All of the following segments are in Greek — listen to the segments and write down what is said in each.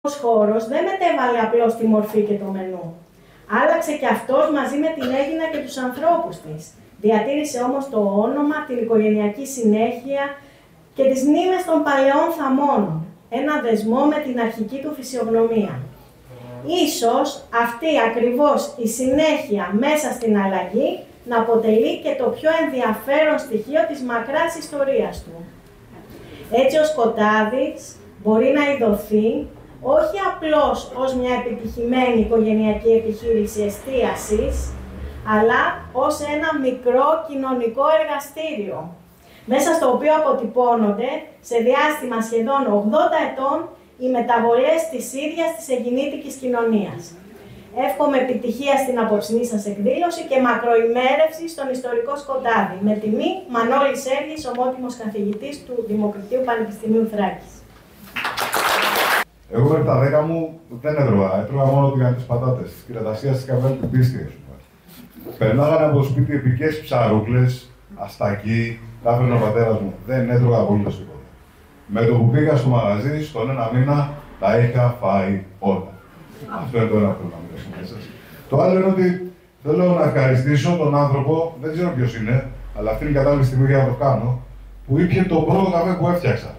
χώρος δεν μετέβαλε απλώς τη μορφή και το μενού. Άλλαξε και αυτός μαζί με την Αίγινα και τους ανθρώπους της. Διατήρησε όμως το όνομα, την οικογενειακή συνέχεια και τις μνήμες των παλαιών θαμώνων. Ένα δεσμό με την αρχική του φυσιογνωμία. Ίσως αυτή ακριβώς η συνέχεια μέσα στην αλλαγή να αποτελεί και το πιο ενδιαφέρον στοιχείο της μακράς ιστορίας του. Έτσι ο Σκοτάδης μπορεί να ειδωθεί όχι απλώς ως μια επιτυχημένη οικογενειακή επιχείρηση εστίασης, αλλά ως ένα μικρό κοινωνικό εργαστήριο, μέσα στο οποίο αποτυπώνονται σε διάστημα σχεδόν 80 ετών οι μεταβολές της ίδιας της αιγινήτικης κοινωνίας. Εύχομαι επιτυχία στην απόψινή σας εκδήλωση και μακροημέρευση στον ιστορικό Σκοτάδη. Με τιμή, Μανώλης Σέργης, ομότιμος καθηγητής του Δημοκρατίου Πανεπιστημίου Θράκης. Εγώ μέχρι τα 10 μου δεν έτρωγα. Έτρωγα μόνο τηγανιτές πατάτες. Της κυριατασίας της Καβέλη του Πίστη. Περνάγανε από το σπίτι επικές ψαρούκλες, αστακί, τα έφερνε ο πατέρας μου. Δεν έτρωγα απολύτως τίποτα. Με το που πήγα στο μαγαζί, στον ένα μήνα, τα είχα φάει όλα. Αυτό είναι το ένα που θέλω να μιλήσω με εσάς. Το άλλο είναι ότι θέλω να ευχαριστήσω τον άνθρωπο, δεν ξέρω ποιος είναι, αλλά αυτή είναι η κατάλληλη στιγμή για να το κάνω, που ήπιε τον πρώτο καφέ που έφτιαξα.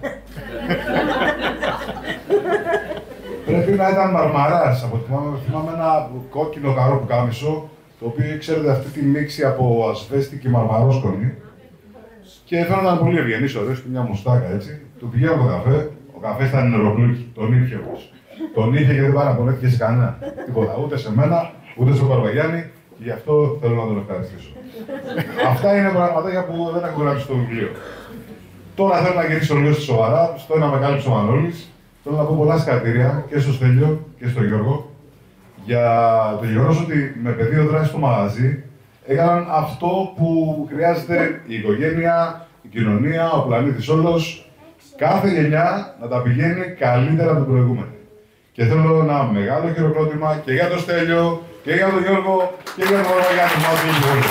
Πρέπει να ήταν Μαρμαράς. Θυμάμαι ένα κόκκινο καρό πουκάμισο, το οποίο ξέρετε αυτή τη μίξη από ασβέστη και μαρμαρόσκονη. Και φαίνονταν πολύ ευγενής, ωραίος και μια μουστάκα έτσι. Του πηγαίνω το καφέ, ο καφές ήταν νεροπλούκι, τον ήπια όμως. Τον είχε και δεν παραπονέθηκε σε κανένα. Τίποτα, ούτε σε μένα, ούτε στον Παρβαγιάννη, και γι' αυτό θέλω να τον ευχαριστήσω. Αυτά είναι πραγματάκια που δεν έχω γράψει στο βιβλίο. Τώρα θέλω να γυρίσω λίγο στη σοβαρά, στο ένα με κάλυψε ο Μανώλης. Θέλω να πω πολλά συγχαρητήρια και στο Στέλιο και στο Γιώργο για το γεγονός ότι με πεδίο δράση στο μαγαζί έκαναν αυτό που χρειάζεται η οικογένεια, η κοινωνία, ο πλανήτης όλος, κάθε γενιά να τα πηγαίνει καλύτερα από την προηγούμενη. Και θέλω ένα μεγάλο χειροκρότημα και για το Στέλιο και για τον Γιώργο και για τον Παρβαγιάννη.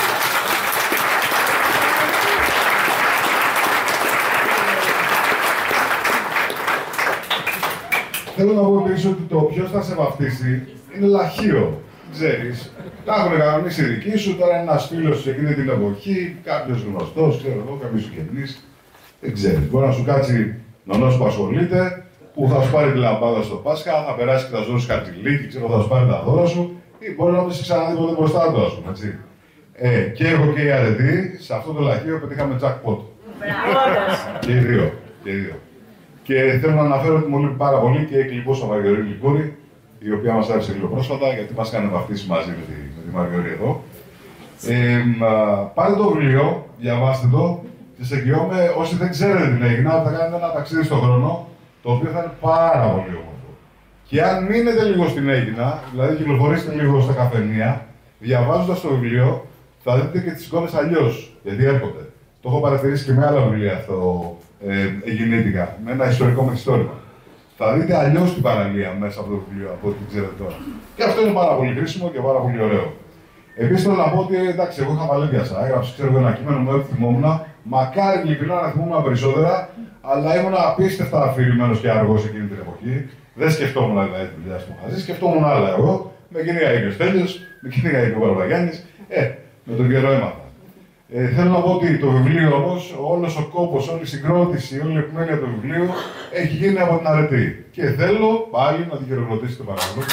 Θέλω να πω επίσης ότι το ποιος θα σε βαφτίσει είναι λαχείο. Ξέρεις, τα έχουν κανονίσει οι δικοί σου, τώρα είναι ένας φίλος σε εκείνη την εποχή, κάποιος γνωστός, ξέρω εγώ, κάποιος συγγενής. Δεν ξέρεις, μπορεί να σου κάτσει νονός που ασχολείται, που θα σου πάρει τη λαμπάδα στο Πάσχα, θα περάσει και θα σου δώσει χαρτζηλίκι, ξέρω, θα σου πάρει τα δώρα σου, ή μπορεί να μην σε ξαναδεί ποτέ μπροστά του, ας πούμε, έτσι. Και εγώ και η Αρετή, σε αυτό το λαχείο πετύχαμε jackpot. Και οι δύο. Και θέλω να αναφέρω ότι μου λείπει πάρα πολύ και η Κλειπούσα Μαργιορή Λικούρη, η οποία μας άφησε λίγο πρόσφατα, γιατί μας κάνει βαφτίσει μαζί με τη Μαργιορή εδώ. Πάρτε το βιβλίο, διαβάστε το και σε εγγυώμαι, όσοι δεν ξέρετε την Αίγινα, θα κάνετε ένα ταξίδι στον χρόνο, το οποίο θα είναι πάρα πολύ όμορφο. Και αν μείνετε λίγο στην Αίγινα, δηλαδή κυκλοφορήσετε λίγο στα καφενεία, διαβάζοντας το βιβλίο, θα δείτε και τις εικόνες αλλιώς, γιατί έρχονται. Το έχω παρατηρήσει και με άλλα βιβλία αυτό, αιγινήτικα, με ένα ιστορικό μυθιστόρημα. Θα δείτε αλλιώς την παραλία μέσα από το βιβλίο, από ό,τι ξέρετε τώρα. Και αυτό είναι πάρα πολύ χρήσιμο και πάρα πολύ ωραίο. Επίσης θέλω να πω ότι εντάξει, εγώ είχα παλαιδιάσα. Έγραψα ξέρω, ένα κείμενο με ό,τι θυμόμουν. Μακάρι ειλικρινά να θυμόμουν περισσότερα, αλλά ήμουν απίστευτα αφηρημένος και αργός εκείνη την εποχή. Δεν σκεφτόμουν δηλαδή τη δουλειά στο μαγαζί, σκεφτόμουν άλλα εγώ. Με κυνήγαγε ο Στέλιος, με κυνήγαγε ο Παρβαγιάννης. Με τον καιρό έμαθα. Θέλω να πω ότι το βιβλίο όμως, όλος ο κόπος, όλη η συγκρότηση, όλη η επιμέλεια του βιβλίου έχει γίνει από την Αρετή. Και θέλω πάλι να τη χειροκροτήσετε παρακαλώ.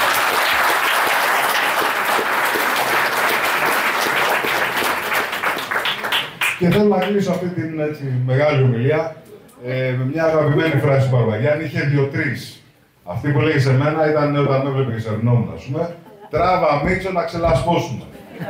Και θέλω να κλείσω αυτή την έτσι, μεγάλη ομιλία με μια αγαπημένη φράση του Παρβαγιάννη. Είχε 2-3. Αυτή που λέγει σε μένα ήταν όταν με έβλεπε και σερνόμουν, ας πούμε. Τράβα Μίτσο να ξελασπώσουμε.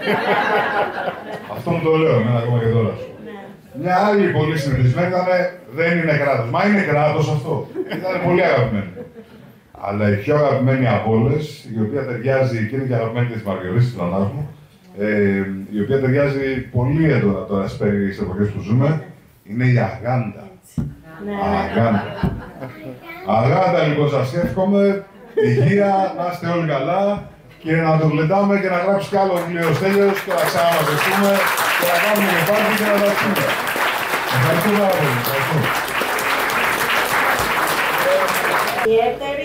Αυτό μου το λέω εμένα ακόμα και τώρα. Μια άλλη πολύ συνηθισμένη ήταν δεν είναι κράτος. Μα είναι κράτος αυτό. Ήταν πολύ αγαπημένη. Αλλά η πιο αγαπημένη από όλες, η οποία ταιριάζει και είναι και αγαπημένη της Μαργιορής, της νονάς μου, η οποία ταιριάζει πολύ έντονα τώρα στις εποχές που ζούμε, είναι η Αγάντα. Αγάντα. Αγάντα λοιπόν σας εύχομαι, υγεία, να είστε όλοι καλά. Και να το γλεντάμε και να γράψει κι άλλο βιβλίο ο Στέλιος και να ξαναμαζευτούμε και να κάνουμε και πάρτι και να τα πούμε. Ευχαριστώ πάρα πολύ. Ιδιαίτερη